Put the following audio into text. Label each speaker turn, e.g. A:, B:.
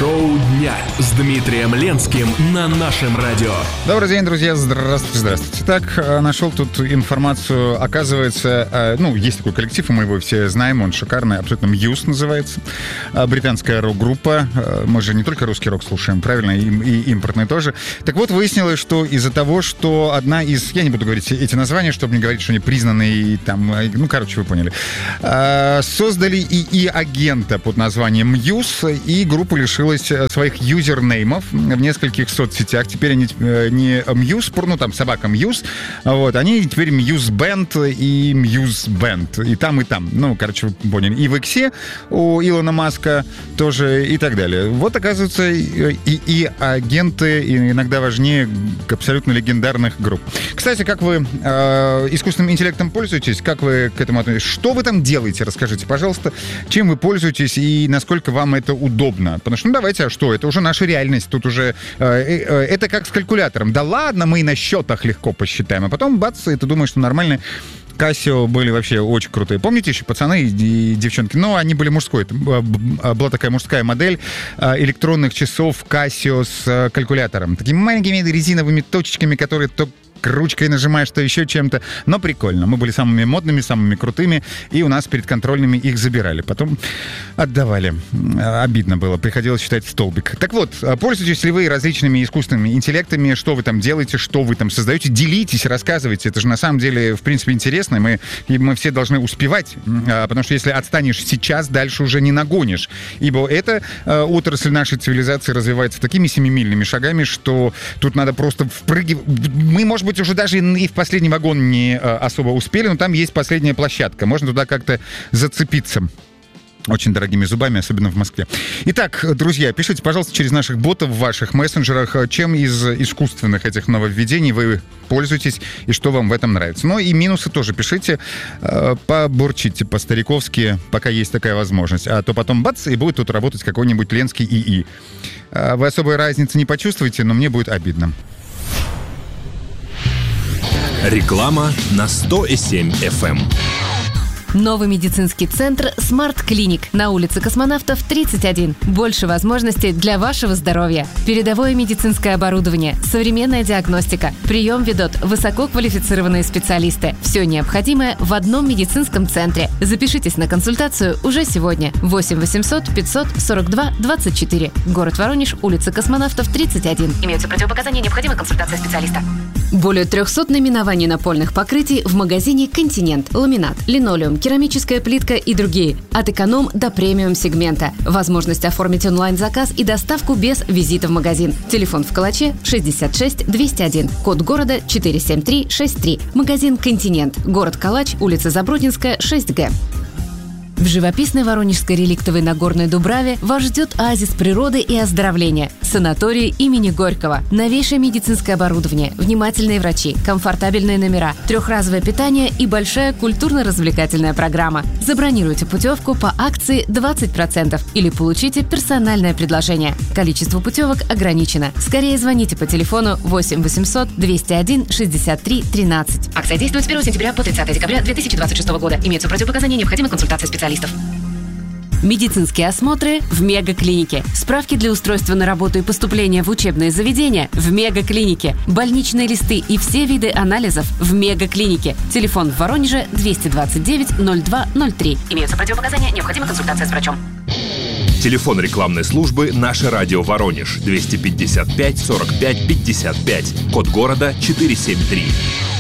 A: Шоу дня с Дмитрием Ленским на нашем радио.
B: Добрый день, друзья. Здравствуйте. Так, нашел тут информацию. Оказывается, есть такой коллектив, и мы его все знаем. Он шикарный, абсолютно Muse называется. Британская рок-группа. Мы же не только русский рок слушаем, правильно? И импортный тоже. Так вот, выяснилось, что из-за того, что одна из... Я не буду говорить эти названия, чтобы не говорить, что они признанные там... вы поняли. Создали ИИ-агента под названием Muse, и группа лишилась своих юзернеймов в нескольких соцсетях. Теперь они не Muse, собака Muse, они теперь Muse Band и Muse Band. И там, и там. Вы поняли. И в Иксе у Илона Маска тоже и так далее. Вот, оказывается, ИИ-агенты иногда важнее абсолютно легендарных групп. Кстати, как вы искусственным интеллектом пользуетесь? Как вы к этому относитесь? Что вы там делаете? Расскажите, пожалуйста, чем вы пользуетесь и насколько вам это удобно? Потому что, давайте, это уже наша реальность. Тут уже это как с калькулятором. Да ладно, мы и на счетах легко посчитаем. А потом, бац, и ты думаешь, что нормально. Casio были вообще очень крутые. Помните еще, пацаны и девчонки? Они были мужской. Это была такая мужская модель электронных часов Casio с калькулятором. Такими маленькими резиновыми точечками, которые то ручкой нажимаешь, то еще чем-то. Но прикольно. Мы были самыми модными, самыми крутыми, и у нас перед контрольными их забирали. Потом отдавали. Обидно было. Приходилось считать столбик. Так вот, пользуетесь ли вы различными искусственными интеллектами? Что вы там делаете? Что вы там создаете? Делитесь, рассказывайте. Это же на самом деле, в принципе, интересно. Мы все должны успевать. Потому что если отстанешь сейчас, дальше уже не нагонишь. Ибо эта отрасль нашей цивилизации развивается такими семимильными шагами, что тут надо просто впрыгивать. Мы, может быть, уже даже и в последний вагон не особо успели, но там есть последняя площадка. Можно туда как-то зацепиться. Очень дорогими зубами, особенно в Москве. Итак, друзья, пишите, пожалуйста, через наших ботов в ваших мессенджерах, чем из искусственных этих нововведений вы пользуетесь и что вам в этом нравится. И минусы тоже пишите, побурчите по-стариковски, пока есть такая возможность. А то потом бац, и будет тут работать какой-нибудь ленский ИИ. Вы особой разницы не почувствуете, но мне будет обидно.
A: Реклама на 100,7 FM.
C: Новый медицинский центр Smart Clinic на улице Космонавтов, 31. Больше возможностей для вашего здоровья. Передовое медицинское оборудование, современная диагностика. Прием ведут высококвалифицированные специалисты. Все необходимое в одном медицинском центре. Запишитесь на консультацию уже сегодня. 8 800 542 24. Город Воронеж, улица Космонавтов, 31. Имеются противопоказания, необходима консультация специалиста. Более 300 наименований напольных покрытий в магазине «Континент». Ламинат, линолеум, керамическая плитка и другие. От эконом до премиум сегмента. Возможность оформить онлайн-заказ и доставку без визита в магазин. Телефон в Калаче 66 201. Код города 47363. Магазин «Континент». Город Калач, улица Забродинская, 6Г. В живописной Воронежской реликтовой Нагорной Дубраве вас ждет оазис природы и оздоровления. Санаторий имени Горького. Новейшее медицинское оборудование, внимательные врачи, комфортабельные номера, трехразовое питание и большая культурно-развлекательная программа. Забронируйте путевку по акции 20% или получите персональное предложение. Количество путевок ограничено. Скорее звоните по телефону 8 800 201 63 13. Акция действует с 1 сентября по 30 декабря 2026 года. Имеются противопоказания, необходима консультация специалистов. Медицинские осмотры в Мегаклинике. Справки для устройства на работу и поступления в учебные заведения в Мегаклинике. Больничные листы и все виды анализов в Мегаклинике. Телефон в Воронеже 229 02 03. Имеются противопоказания, необходима консультация с врачом.
A: Телефон рекламной службы «Наше радио Воронеж» 255 45 55. Код города 473.